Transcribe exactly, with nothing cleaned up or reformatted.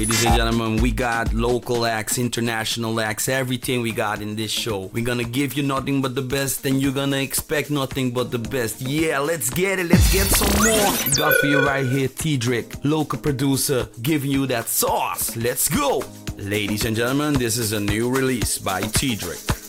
Ladies and gentlemen, we got local acts, international acts, everything we got in this show. We're gonna give you nothing but the best, and you're gonna expect nothing but the best. Yeah, let's get it, let's get some more. We got for you right here, T-Drake, local producer, giving you that sauce. Let's go! Ladies and gentlemen, this is a new release by T-Drake.